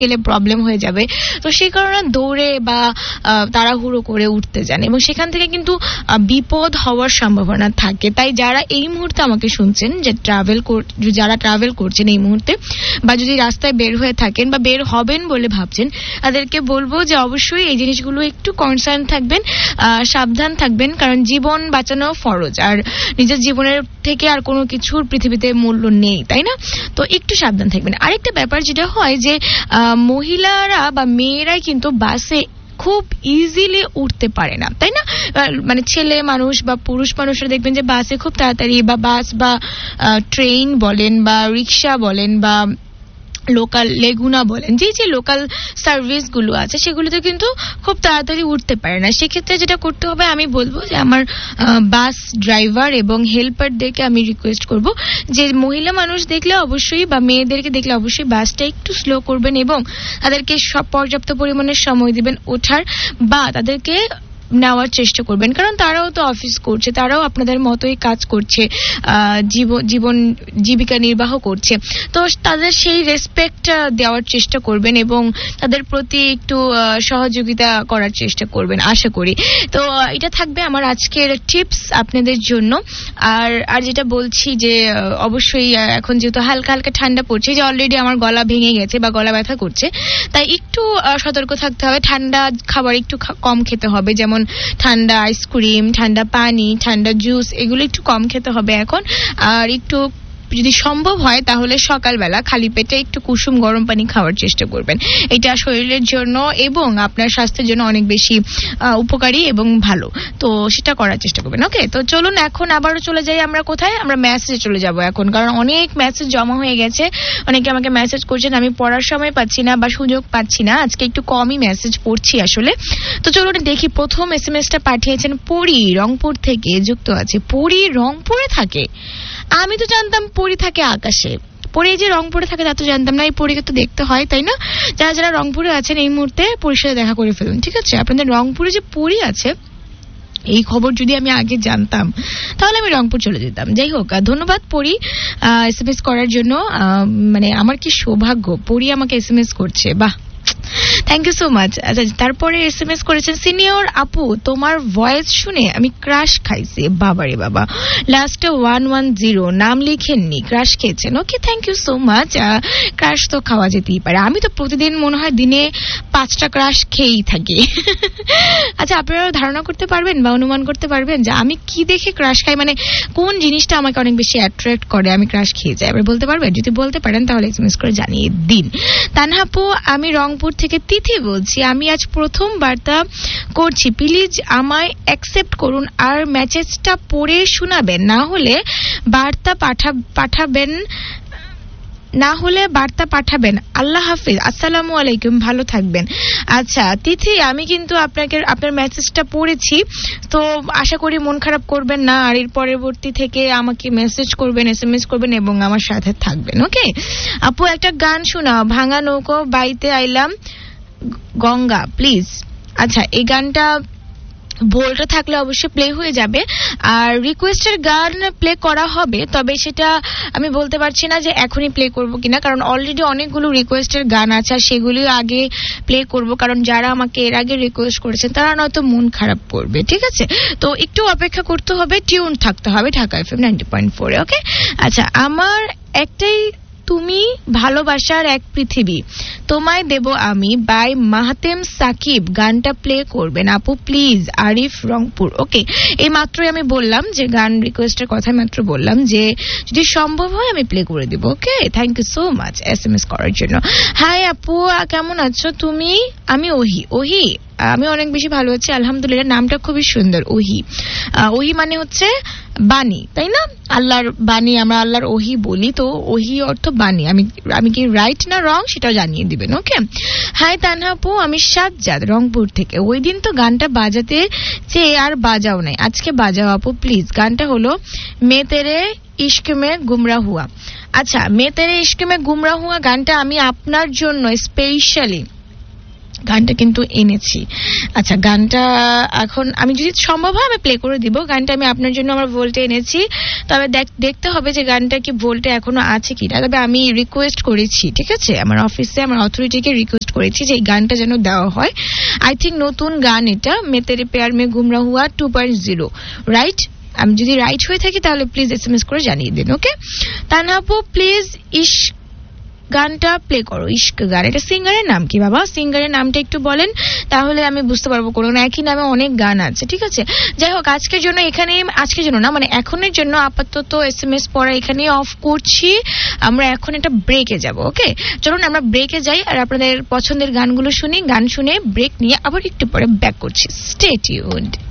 গেলে প্রবলেম হয়ে যাবে, তো সেই কারণে দৌড়ে বা তাড়াহুড়ো করে উঠতে যান এবং সেখান থেকে কিন্তু বিপদ হওয়ার সম্ভাবনা থাকে। তাই যারা এই মুহূর্তে আমাকে শুনছেন, যে যারা ট্রাভেল করছেন এই মুহূর্তে, বা যদি রাস্তায় বের হয়ে থাকেন বা বের হবেন বলে ভাবছেন, তাদেরকে বলবো যে অবশ্যই এই জিনিসগুলো একটু কনসার্ন থাকবেন, সাবধান থাকবেন, কারণ জীবন বাঁচানো ফরজ, আর নিজের জীবনের থেকে আর কোনো কিছুর পৃথিবীতে মূল্য নেই, তাই না? তো একটু সাবধান থাকবেন। আরেকটা ব্যাপার যেটা হয় যে মহিলারা বা মেয়েরাই কিন্তু বাসে খুব ইজিলি উঠতে পারে না, তাই না? মানে ছেলে মানুষ বা পুরুষ মানুষরা দেখবেন যে বাসে খুব তাড়াতাড়ি, বা বাস বা ট্রেন বলেন বা রিক্সা বলেন বা লোকাল লেগুনা বলেন, যে লোকাল সার্ভিস গুলো আছে সেগুলোতে কিন্তু খুব তাড়াতাড়ি উঠতে পারে না। সেক্ষেত্রে যেটা করতে হবে, আমি বলবো যে আমার বাস ড্রাইভার এবং হেল্পারদেরকে আমি রিকোয়েস্ট করব যে মহিলা মানুষ দেখলে অবশ্যই বা মেয়েদেরকে দেখলে অবশ্যই বাসটা একটু স্লো করবেন এবং তাদেরকে সব পর্যাপ্ত পরিমাণে সময় দিবেন ওঠার, বা তাদেরকে নেওয়ার চেষ্টা করবেন, কারণ তারাও তো অফিস করছে, তারাও আপনাদের মতোই কাজ করছে, জীবন জীবিকা নির্বাহ করছে। তো তাদের সেই রেসপেক্ট দেওয়ার চেষ্টা করবেন এবং তাদের প্রতি একটু সহযোগিতা করার চেষ্টা করবেন, আশা করি। তো এটা থাকবে আমার আজকের টিপস আপনাদের জন্য। আর যেটা বলছি যে অবশ্যই এখন যেহেতু হালকা হালকা ঠান্ডা পড়ছে, যে অলরেডি আমার গলা ভেঙে গেছে বা গলা ব্যথা করছে, তাই একটু সতর্ক থাকতে হবে। ঠান্ডা খাবার একটু কম খেতে হবে, যেমন ঠান্ডা আইসক্রিম, ঠান্ডা পানি, ঠান্ডা জুস, এগুলো একটু কম খেতে হবে এখন। আর একটু যদি সম্ভব হয় তাহলে সকালবেলা খালি পেটে একটু কুসুম গরম পানি খাওয়ার চেষ্টা করবেন। এটা শরীরের জন্য এবং আপনার স্বাস্থ্যের জন্য অনেক বেশি উপকারী এবং ভালো, তো সেটা করার চেষ্টা করবেন। ওকে, তো চলুন এখন আবারও চলে যাই আমরা কোথায়, আমরা মেসেজে চলে যাব এখন, কারণ অনেক মেসেজ জমা হয়ে গেছে। অনেকে আমাকে মেসেজ করছেন, আমি পড়ার সময় পাচ্ছি না বা সুযোগ পাচ্ছি না, আজকে একটু কমই মেসেজ পড়ছি আসলে। তো চলুন দেখি, প্রথম এসএমএসটা পাঠিয়েছেন পরি, রংপুর থেকে যুক্ত আছে। পরি রংপুরে থাকে? আমি তো জানতাম পরি থাকে আকাশে। পরি যে রংপুরে থাকে তা তো জানতাম না, এই পরীকে তো দেখতে হয়, তাই না? যারা যারা রংপুরে আছেন এই মুহূর্তে পরির সাথে দেখা করে ফেলুন, ঠিক আছে? আপনাদের রংপুরে যে পরি আছে এই খবর যদি আমি আগে জানতাম তাহলে আমি রংপুর চলে যেতাম। যাই হোক, ধন্যবাদ পরি এসএমএস করার জন্য। মানে আমার কি সৌভাগ্য, পরি আমাকে এসএমএস করছে, বাহ, থ্যাংক ইউ সো মাচ। আচ্ছা, তারপরে এসএমএস করেছেন, সিনিয়র আপু তোমার ভয়েস শুনে আমি ক্রাশ খাইছি। বাবারে বাবা, লাস্টে 110 নাম লিখেননি, ক্রাশ খেয়েছেন। ওকে, thank you so much. Crush তো খাওয়া যেতেই পারে, আমি তো প্রতিদিন মনে হয় দিনে 5টা ক্রাশ খেয়েই থাকি। আচ্ছা, আপনারা ধারণা করতে পারবেন বা অনুমান করতে পারবেন যে আমি কি দেখে ক্রাশ খাই, মানে কোন জিনিসটা আমাকে অনেক বেশি অ্যাট্রাক্ট করে আমি ক্রাশ খেয়ে যাই? এবার বলতে পারবেন? যদি বলতে পারেন তাহলে এসএমএস করে জানিয়ে দিন। তানহাপু, আমি রংপুর থেকে তিথি বলছি, আমি আজ প্রথম বার্তা করছি, প্লিজ আমায় অ্যাকসেপ্ট করুন আর মেসেজটা পড়ে শোনাবেন, না হলে বার্তা পাঠাবেন। আল্লাহ হাফিজ, আসসালামু আলাইকুম, ভালো থাকবেন। আচ্ছা তিথি, আমি কিন্তু আপনার মেসেজটা পড়েছি, তো আশা করি মন খারাপ করবেন না, আর এর পরবর্তী থেকে আমাকে মেসেজ করবেন, এসএমএস করবেন এবং আমার সাথে থাকবেন। ওকে আপু, একটা গান শোনাও, ভাঙা নৌকো বাইতে আইলাম গঙ্গা প্লিজ। আচ্ছা, এই গানটা ভোলটা থাকলে অবশ্যই প্লে হয়ে যাবে, আর রিকোয়েস্টের গান প্লে করা হবে, তবে সেটা আমি বলতে পারছি না যে এখনই প্লে করব কিনা, কারণ অলরেডি অনেকগুলো রিকোয়েস্টের গান আছে, আর সেগুলি আগে প্লে করব, কারণ যারা আমাকে এর আগে রিকোয়েস্ট করেছেন তারা নয়তো মন খারাপ করবে, ঠিক আছে? তো একটু অপেক্ষা করতে হবে, টিউন থাকতে হবে ঢাকা এফএম 90.4। ওকে, আচ্ছা, আমার একটাই তুমি ভালোবাসার এক পৃথিবী, তোমায় দেব আমি বাই মাহাতেম সাকিব, গানটা প্লে করবেন আপু প্লিজ। আরিফ, রংপুর। ওকে, এই মাত্রই আমি বললাম যে গান রিকোয়েস্টের কথা মাত্র বললাম, যে যদি সম্ভব হয় আমি প্লে করে দিব। ওকে, thank you so much SMS করার জন্য। হাই আপু, কেমন আছো তুমি? আমি ওহি, আমি অনেক বেশি ভালো আছি আলহামদুলিল্লাহ। নামটা খুবই সুন্দর, ওহি। ওহি মানে হচ্ছে বাণী, তাই না? আল্লাহর বাণী, আমরা আল্লাহর ওহি বলি, তো ওহি অর্থ বাণী। আমি কি রাইট না রং সেটাও জানিয়ে দিবেন। ওকে, হাই তানহাপু, আমি সাজ্জাদ রংপুর থেকে। ওই দিন তো গানটা বাজাতে চেয়ে আর বাজাও নাই, আজকে বাজাও আপু প্লিজ। গানটা হলো মে তেরে ইশক মে গুমরা হুয়া। আচ্ছা, মে তেরে ইশক মে গুমরা হুয়া গানটা আমি আপনার জন্য স্পেশালি গানটা কিন্তু এনেছি। আচ্ছা, গানটা এখন আমি যদি সম্ভব হয় আমি প্লে করে দিব। গানটা আমি আপনার জন্য আমার ভোল্টে এনেছি, তবে দেখতে হবে যে গানটা কি ভোল্টে এখনো আছে কিনা। তবে আমি রিকোয়েস্ট করেছি, ঠিক আছে, আমার অফিসে আমার অথরিটিকে রিকোয়েস্ট করেছি যে এই গানটা যেন দেওয়া হয়। আই থিঙ্ক নতুন গান এটা, মে তেরে প্যার মে গুমরা হুয়া 2.0, রাইট? আমি যদি রাইট হয়ে থাকি তাহলে প্লিজ SMS করে জানিয়ে দিন। ওকে তানহা আপু, প্লিজ ইশক গানটা প্লে করো। ইশক গান, এটা সিঙ্গারের নাম কি বাবা? সিঙ্গারের নামটা একটু বলেন, তাহলে আমি বুঝতে পারবো। কোনো না, একই নামে অনেক গান আছে, ঠিক আছে। যাই হোক, আজকের জন্য এখানে, আজকের জন্য না মানে এখনের জন্য আপাতত SMS পড়া এখানেই অফ করছি। আমরা এখন একটা ব্রেকে যাব। ওকে, চলুন আমরা ব্রেকে যাই আর আপনাদের পছন্দের গানগুলো শুনি। গান শুনে ব্রেক নিয়ে আবার একটু পরে ব্যাক করছি। Stay tuned.